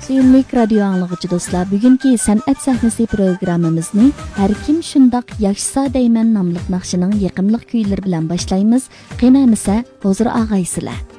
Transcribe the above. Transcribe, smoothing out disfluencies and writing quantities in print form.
Hürmetli radio anlıqçı dostlar, bugünkü san'at sahnesi programımızı Her kim şundaq yaşsa deymen namlıq naqşının yaqımlıq kuyları bilan başlayımız. Qenamisa hozir ağaysılar.